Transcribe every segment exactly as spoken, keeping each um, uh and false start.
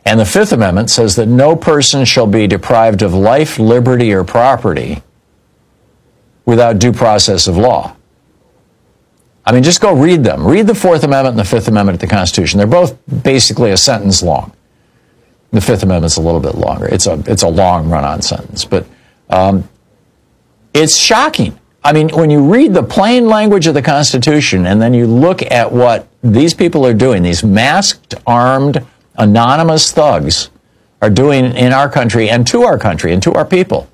And the Fifth Amendment says that no person shall be deprived of life, liberty, or property without due process of law. I mean, just go read them. Read the Fourth Amendment and the Fifth Amendment of the Constitution. They're both basically a sentence long. The Fifth Amendment's a little bit longer. It's a it's a long run-on sentence, but um, it's shocking. I mean, when you read the plain language of the Constitution and then you look at what these people are doing, these masked, armed, anonymous thugs are doing in our country and to our country and to our people,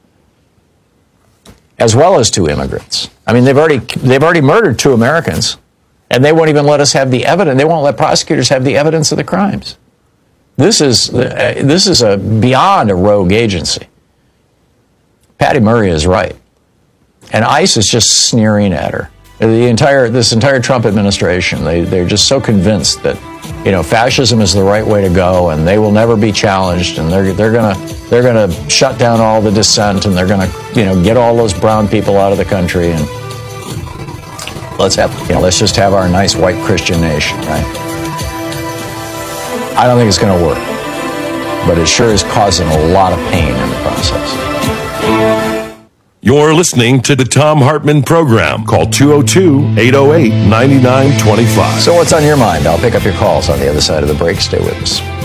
as well as to immigrants. I mean, they've already they've already murdered two Americans, and they won't even let us have the evidence. They won't let prosecutors have the evidence of the crimes. This is uh, this is a beyond a rogue agency. Patty Murray is right, and ICE is just sneering at her. The entire this entire Trump administration, they they're just so convinced that, you know, fascism is the right way to go, and they will never be challenged, and they're they're gonna they're gonna shut down all the dissent, and they're gonna, you know, get all those brown people out of the country, and let's have you know let's just have our nice white Christian nation, right? I don't think it's going to work, but it sure is causing a lot of pain in the process. You're listening to the Thom Hartmann Program. Call two oh two, eight oh eight, nine nine two five. So what's on your mind? I'll pick up your calls on the other side of the break. Stay with us.